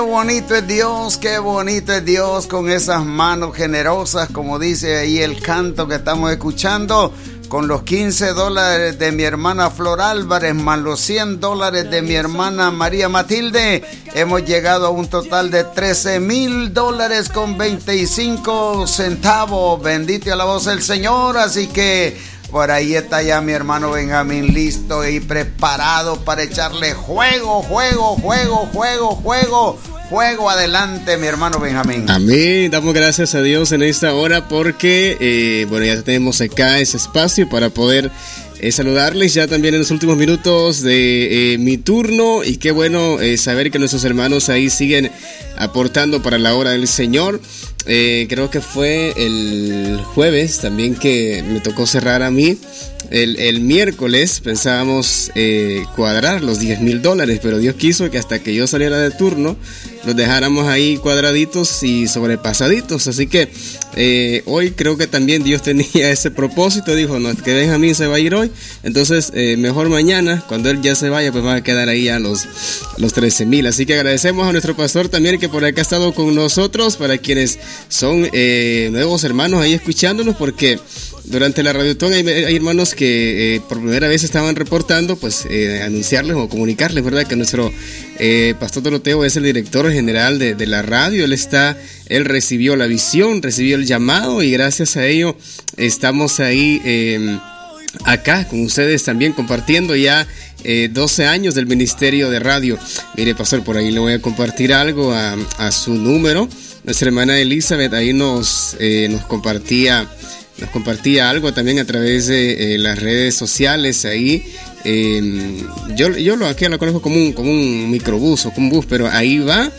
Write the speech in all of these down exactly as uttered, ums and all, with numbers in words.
Qué bonito es Dios, qué bonito es Dios con esas manos generosas, como dice ahí el canto que estamos escuchando, con los quince dólares de mi hermana Flor Álvarez, más los cien dólares de mi hermana María Matilde, hemos llegado a un total de trece mil dólares con veinticinco centavos. Bendito y alabado sea el Señor. Así que por ahí está ya mi hermano Benjamín listo y preparado para echarle juego, juego, juego, juego, juego. Fuego adelante, mi hermano Benjamín. Amén. Damos gracias a Dios en esta hora porque, eh, bueno, ya tenemos acá ese espacio para poder eh, saludarles ya también en los últimos minutos de eh, mi turno. Y qué bueno eh, saber que nuestros hermanos ahí siguen aportando para la obra del Señor. Eh, creo que fue el jueves también que me tocó cerrar a mí. El, el miércoles pensábamos eh, cuadrar los diez mil dólares, pero Dios quiso que hasta que yo saliera de turno los dejáramos ahí cuadraditos y sobrepasaditos. Así que eh, hoy creo que también Dios tenía ese propósito. Dijo, no, que Benjamín se va a ir hoy, entonces eh, mejor mañana, cuando él ya se vaya, pues van a quedar ahí a los, los trece mil. Así que agradecemos a nuestro pastor también que por acá ha estado con nosotros, para quienes son eh, nuevos hermanos ahí escuchándonos, porque durante la radiotón hay, hay hermanos que eh, por primera vez estaban reportando, pues eh, anunciarles o comunicarles, ¿verdad? Que nuestro eh, pastor Doroteo es el director general de, de la radio. Él está, él recibió la visión, recibió el llamado y gracias a ello estamos ahí eh, acá con ustedes también compartiendo ya eh, doce años del ministerio de radio. Mire, pastor, por ahí le voy a compartir algo a, a su número. Nuestra hermana Elizabeth ahí nos, eh, nos compartía Nos compartía algo también a través de eh, las redes sociales ahí. Eh, yo yo lo aquí lo conozco como un, como un microbús o como un bus, pero ahí va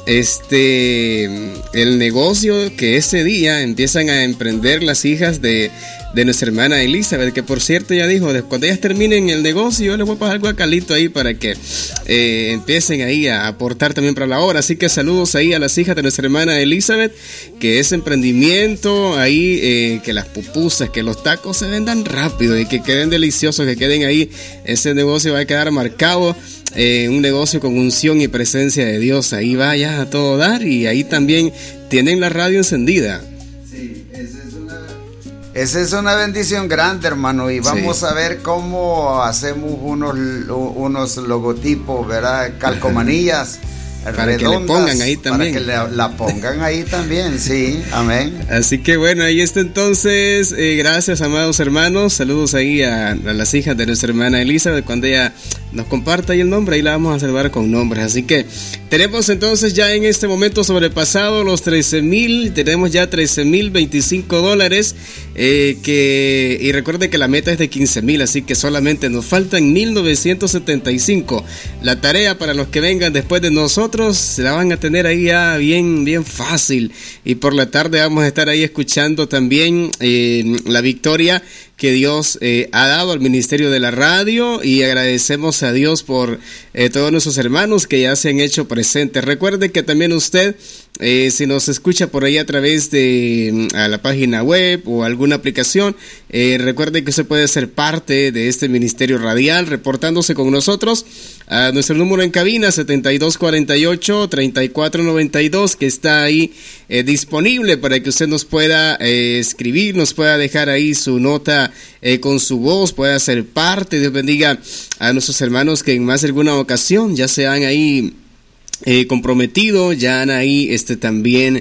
este el negocio que ese día empiezan a emprender las hijas de, de nuestra hermana Elizabeth, que por cierto ya dijo, cuando ellas terminen el negocio yo les voy a pasar algo a Calito ahí para que eh, empiecen ahí a aportar también para la obra. Así que saludos ahí a las hijas de nuestra hermana Elizabeth, que ese emprendimiento ahí, eh, que las pupusas, que los tacos se vendan rápido y que queden deliciosos, que queden ahí. Ese negocio va a quedar marcado, eh, un negocio con unción y presencia de Dios. Ahí va ya a todo dar y ahí también tienen la radio encendida. Sí, esa es una, esa es una bendición grande, hermano. Y vamos sí. a ver cómo hacemos unos, unos logotipos, ¿verdad? Calcomanías. Para que le pongan ahí también. Para que la, la pongan ahí también, sí, amén. Así que bueno, ahí está entonces. Eh, gracias, amados hermanos. Saludos ahí a, a las hijas de nuestra hermana Elizabeth. Cuando ella nos comparta ahí el nombre, ahí la vamos a salvar con nombres. Así que tenemos entonces ya en este momento sobrepasado los trece mil. Tenemos ya trece mil veinticinco dólares. Eh, que, y recuerde que la meta es de quince mil, así que solamente nos faltan mil novecientos setenta y cinco. La tarea para los que vengan después de nosotros se la van a tener ahí ya bien, bien fácil. Y por la tarde vamos a estar ahí escuchando también eh, la victoria que Dios eh, ha dado al ministerio de la radio, y agradecemos a Dios por eh, todos nuestros hermanos que ya se han hecho presentes. Recuerde que también usted, eh, si nos escucha por ahí a través de a la página web o alguna aplicación, eh, recuerde que usted puede ser parte de este ministerio radial reportándose con nosotros a nuestro número en cabina setenta y dos cuarenta y ocho, treinta y cuatro noventa y dos, que está ahí eh, disponible para que usted nos pueda eh, escribir, nos pueda dejar ahí su nota eh, con su voz, pueda ser parte. Dios bendiga a nuestros hermanos que en más de alguna ocasión ya se han ahí eh, comprometido, ya han ahí este también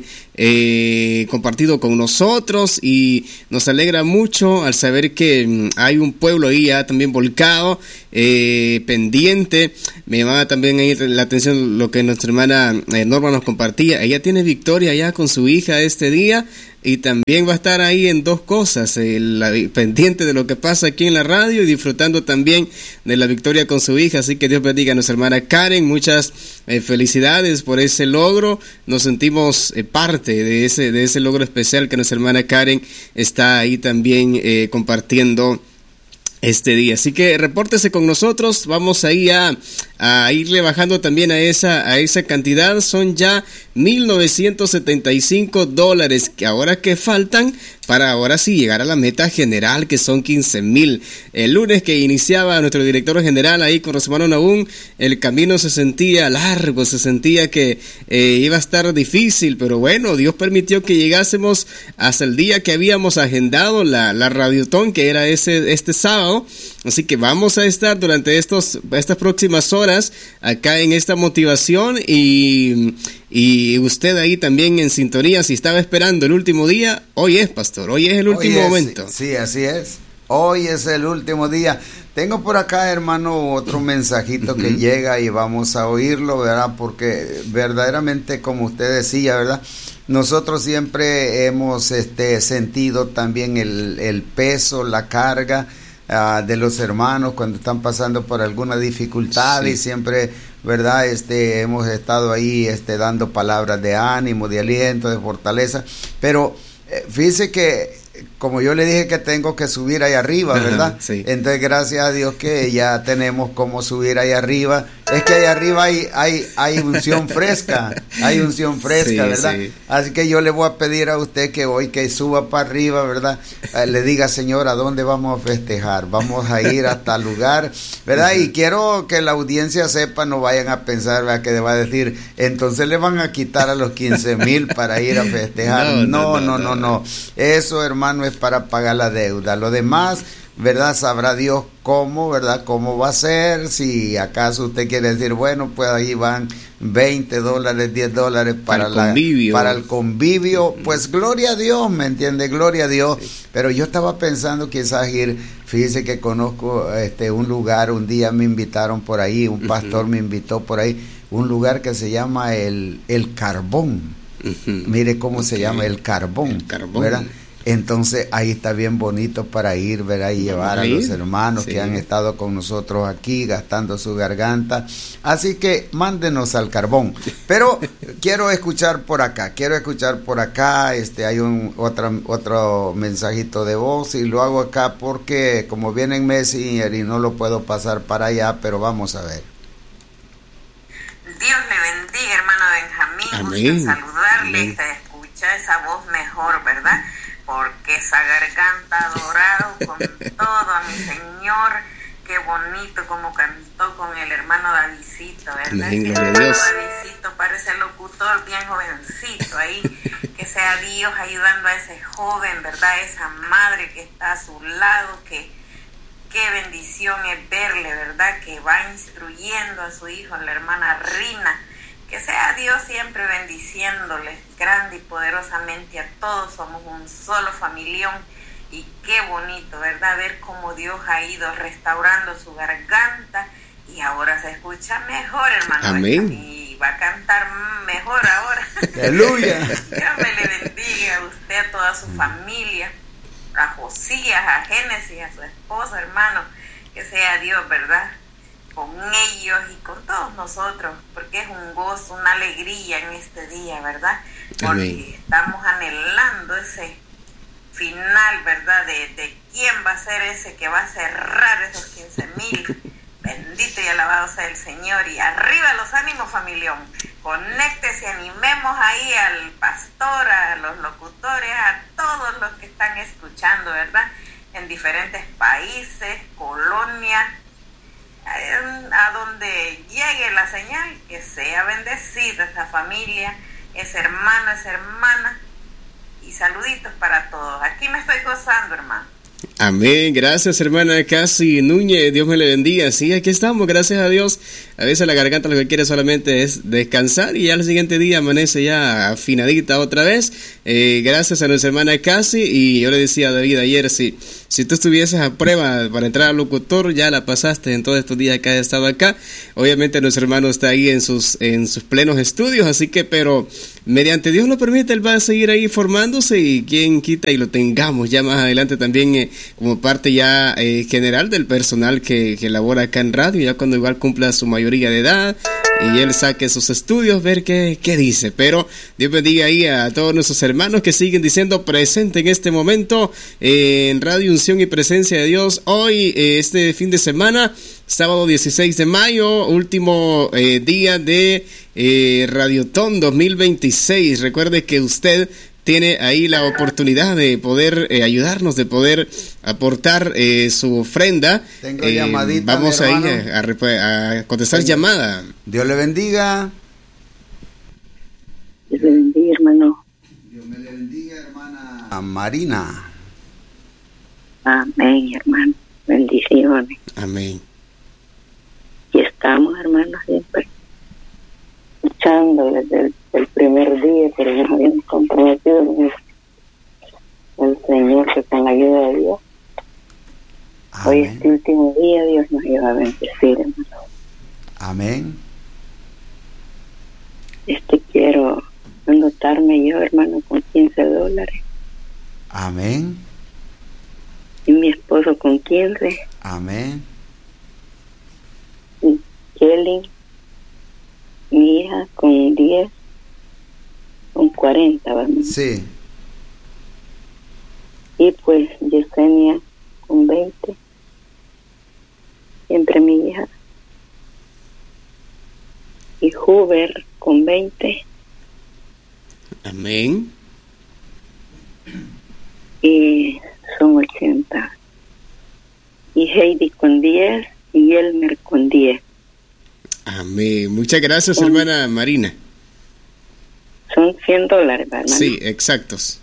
eh, compartido con nosotros, y nos alegra mucho al saber que mm, hay un pueblo ahí ya también volcado, eh, pendiente. Me llamaba también ahí la atención lo que nuestra hermana eh, Norma nos compartía. Ella tiene victoria ya con su hija este día, y también va a estar ahí en dos cosas, eh, la, pendiente de lo que pasa aquí en la radio y disfrutando también de la victoria con su hija. Así que Dios bendiga a nuestra hermana Karen, muchas eh, felicidades por ese logro. Nos sentimos eh, parte de ese, de ese logro especial que nuestra hermana Karen está ahí también eh, compartiendo este día. Así que repórtese con nosotros. Vamos ahí a, a irle bajando también a esa, a esa cantidad. Son ya mil novecientos setenta y cinco dólares que ahora que faltan para ahora sí llegar a la meta general, que son quince mil. El lunes que iniciaba nuestro director general ahí con Rosemano Nahum, el camino se sentía largo, se sentía que eh, iba a estar difícil, pero bueno, Dios permitió que llegásemos hasta el día que habíamos agendado la, la Radiotón, que era ese este sábado. Así que vamos a estar durante estos estas próximas horas acá en esta motivación, y, y usted ahí también en sintonía. Si estaba esperando el último día, hoy es, pastor, hoy es el último es, momento. Sí, sí, así es. Hoy es el último día. Tengo por acá, hermano, otro mensajito uh-huh. que llega y vamos a oírlo, ¿verdad? Porque verdaderamente, como usted decía, ¿verdad? Nosotros siempre hemos este, sentido también el, el peso, la carga uh, de los hermanos cuando están pasando por alguna dificultad, sí. y siempre, ¿verdad? Este, hemos estado ahí este, dando palabras de ánimo, de aliento, de fortaleza, pero eh, fíjese que como yo le dije que tengo que subir ahí arriba, ¿verdad? Ajá, sí. Entonces, gracias a Dios que ya tenemos cómo subir ahí arriba. Es que ahí arriba hay hay hay unción fresca, hay unción fresca, sí, ¿verdad? Sí. Así que yo le voy a pedir a usted que hoy que suba para arriba, ¿verdad? Eh, le diga, Señor, ¿a dónde vamos a festejar? Vamos a ir hasta el lugar, ¿verdad? Uh-huh. Y quiero que la audiencia sepa, no vayan a pensar, ¿verdad?, que le va a decir, entonces le van a quitar a los quince mil para ir a festejar. No, no, no, no, no, no. Eso, hermano, es para pagar la deuda. Lo demás, ¿verdad? Sabrá Dios cómo, ¿verdad? Cómo va a ser. Si acaso usted quiere decir, bueno, pues ahí van veinte dólares, diez dólares para, para, el, la, para el convivio. Pues gloria a Dios, ¿me entiende? Gloria a Dios. Sí. Pero yo estaba pensando quizás ir, fíjese que conozco este un lugar, un día me invitaron por ahí, un pastor uh-huh. me invitó por ahí, un lugar que se llama el, el Carbón. Uh-huh. Mire cómo okay. se llama, el Carbón. El Carbón. ¿Verdad? Entonces ahí está bien bonito para ir, ¿verdad? Y llevar a los hermanos sí. que han estado con nosotros aquí gastando su garganta. Así que mándenos al Carbón. Pero quiero escuchar por acá, quiero escuchar por acá. Este, hay un otro, otro mensajito de voz y lo hago acá porque como viene en Messenger y no lo puedo pasar para allá, pero vamos a ver. Dios le bendiga, hermano Benjamín. Gusto saludarle, Amén. Se escucha esa voz mejor, ¿verdad? Porque esa garganta adorado con todo a mi Señor, qué bonito como cantó con el hermano Davidcito, ¿verdad? El hermano Davidcito parece locutor bien jovencito ahí, que sea Dios ayudando a ese joven, ¿verdad? Esa madre que está a su lado, que qué bendición es verle, ¿verdad? Que va instruyendo a su hijo, la hermana Rina. Que sea Dios siempre bendiciéndoles grande y poderosamente a todos. Somos un solo familión y qué bonito, ¿verdad? Ver cómo Dios ha ido restaurando su garganta y ahora se escucha mejor, hermano. Amén. Y va a cantar mejor ahora. Aleluya. Dios me le bendiga a usted, a toda su familia, a Josías, a Génesis, a su esposa, hermano. Que sea Dios, ¿verdad?, con ellos y con todos nosotros, porque es un gozo, una alegría en este día, ¿verdad? Porque Amén. Estamos anhelando ese final, ¿verdad? De, de quién va a ser ese que va a cerrar esos quince mil. Bendito y alabado sea el Señor. Y arriba los ánimos, familión. Conéctese, animemos ahí al pastor, a los locutores, a todos los que están escuchando, ¿verdad? En diferentes países, colonias, a donde llegue la señal, que sea bendecida esa familia, ese hermano, esa hermana, y saluditos para todos. Aquí me estoy gozando, hermano. Amén, gracias hermana Casi Núñez, Dios me le bendiga. Sí, aquí estamos, gracias a Dios. A veces la garganta lo que quiere solamente es descansar y ya al siguiente día amanece ya afinadita otra vez. Eh, gracias a nuestra hermana Casi. Y yo le decía a David ayer, si, si tú estuvieses a prueba para entrar al locutor, ya la pasaste en todos estos días que has estado acá. Obviamente nuestro hermano está ahí en sus, en sus plenos estudios, así que, pero mediante Dios lo permite, él va a seguir ahí formándose y quien quita y lo tengamos ya más adelante también eh, como parte ya eh, general del personal que, que labora acá en radio, ya cuando igual cumpla su mayoría de edad, y él saque sus estudios, ver qué, qué dice. Pero Dios bendiga ahí a todos nuestros hermanos que siguen diciendo presente en este momento eh, en Radio Unción y Presencia de Dios. Hoy, eh, este fin de semana, sábado dieciséis de mayo, último eh, día de eh, Radiotón dos mil veintiséis. Recuerde que usted tiene ahí la oportunidad de poder eh, ayudarnos, de poder aportar eh, su ofrenda. Tengo eh, llamadita, vamos mi ahí hermano. a, a contestar Tengo. llamada. Dios le bendiga. Dios le bendiga, hermano. Dios me le bendiga, hermana Marina. Amén, hermano. Bendiciones. Amén. Y estamos, hermanos, siempre escuchando desde el, el primer día, pero ya nos habíamos comprometido con el, el Señor, que con la ayuda de Dios. Amén. Hoy este último día Dios nos iba a bendecir, hermano. Amén. Este quiero anotarme yo, hermano, con quince dólares. Amén. Y mi esposo con quince. Amén. Y Kelly, mi hija, con diez, con cuarenta, ¿verdad? Sí. Y pues Yesenia con veinte, siempre mi hija. Y Huber con veinte. Amén. Y son ochenta. Y Heidi con diez y Elmer con diez. Amén. Muchas gracias, son, hermana Marina. Son cien dólares, ¿verdad? Sí, exactos.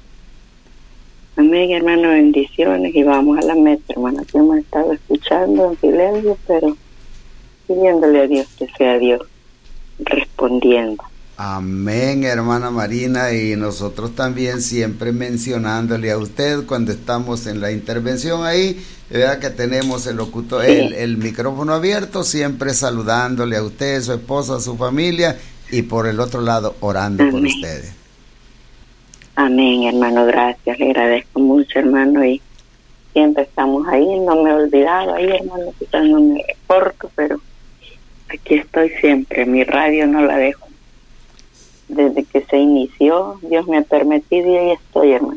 Amén, hermano, bendiciones. Y vamos a la meta, hermano, que hemos estado escuchando en silencio, pero pidiéndole a Dios que sea Dios respondiendo. Amén, hermana Marina, y nosotros también siempre mencionándole a usted cuando estamos en la intervención ahí, vea que tenemos el locutor, sí. el, el micrófono abierto, siempre saludándole a usted, su esposa, su familia, y por el otro lado orando Amén. Por ustedes. Amén, hermano, gracias, le agradezco mucho, hermano, y siempre estamos ahí, no me he olvidado ahí, hermano, quizás no me reporto, pero aquí estoy siempre, mi radio no la dejo. Desde que se inició, Dios me ha permitido y ahí estoy, hermano.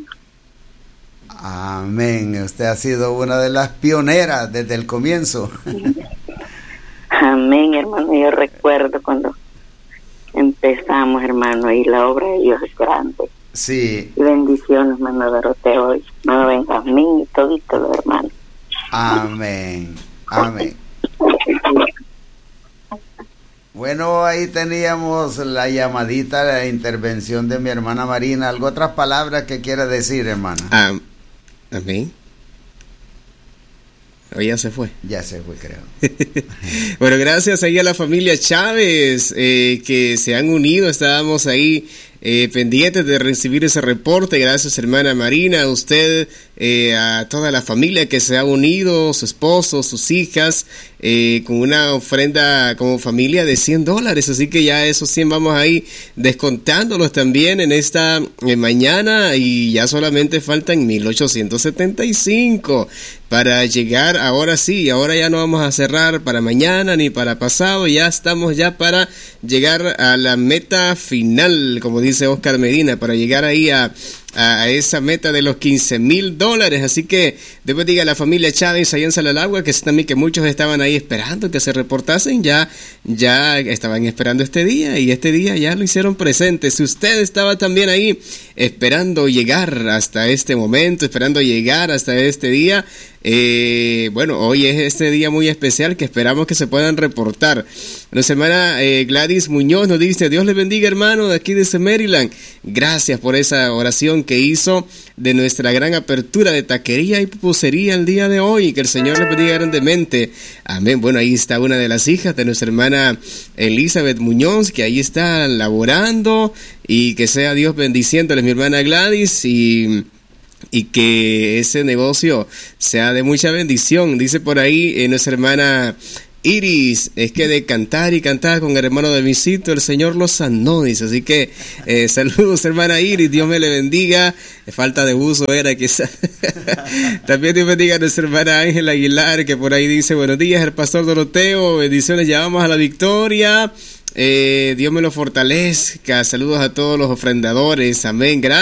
Amén. Usted ha sido una de las pioneras desde el comienzo. Amén, hermano. Yo recuerdo cuando empezamos, hermano, y la obra de Dios es grande. Sí. Y bendiciones, hermano Doroteo, hermano Benjamín y todito los hermanos. Amén. Amén. Bueno, ahí teníamos la llamadita, la intervención de mi hermana Marina. ¿Algo otras palabras que quiera decir, hermana? Ah, amén. ¿O ya se fue? Ya se fue, creo. Bueno, gracias ahí a la familia Chávez eh, que se han unido. Estábamos ahí eh, pendientes de recibir ese reporte. Gracias, hermana Marina, a usted, eh, a toda la familia que se ha unido, su esposo, sus hijas, eh, con una ofrenda como familia de cien dólares. Así que ya esos cien vamos ahí descontándolos también en esta eh, mañana, y ya solamente faltan mil ochocientos setenta y cinco para llegar. Ahora sí, ahora ya no vamos a cerrar para mañana ni para pasado, ya estamos ya para llegar a la meta final, como dice Oscar Medina, para llegar ahí a, a esa meta de los quince mil dólares. Así que Dios bendiga a la familia Chávez allá en Salalagua, que también que muchos estaban ahí esperando que se reportasen, ya, ya estaban esperando este día, y este día ya lo hicieron presente. Si usted estaba también ahí esperando llegar hasta este momento, esperando llegar hasta este día, eh, bueno, hoy es este día muy especial que esperamos que se puedan reportar. Nuestra hermana eh, Gladys Muñoz nos dice: Dios le bendiga, hermano, de aquí desde Maryland. Gracias por esa oración que hizo de nuestra gran apertura de taquería y pupusería el día de hoy. Que el Señor le bendiga grandemente. Amén. Bueno, ahí está una de las hijas de nuestra hermana Elizabeth Muñoz, que ahí está laborando, y que sea Dios bendiciéndoles, mi hermana Gladys, y... y que ese negocio sea de mucha bendición. Dice por ahí eh, nuestra hermana Iris, es que de cantar y cantar con el hermano de Visito, el Señor lo sanó, dice. Así que eh, saludos, hermana Iris, Dios me le bendiga. Falta de uso era quizás. También Dios bendiga a nuestra hermana Ángela Aguilar, que por ahí dice, buenos días, el pastor Doroteo, bendiciones, llevamos a la victoria. Eh, Dios me lo fortalezca. Saludos a todos los ofrendadores. Amén. Gracias.